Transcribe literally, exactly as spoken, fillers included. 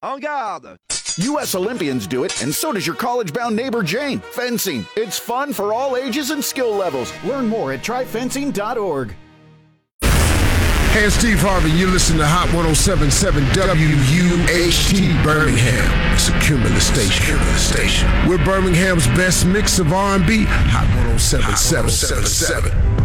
En garde! U S Olympians do it, and so does your college-bound neighbor Jane. Fencing. It's fun for all ages and skill levels. Learn more at try fencing dot org. Hey, it's Steve Harvey. You listen to Hot one oh seven point seven W U H T Birmingham. It's a Cumulus station. Cumulus station. We're Birmingham's best mix of R and B. Hot one oh seven point seven.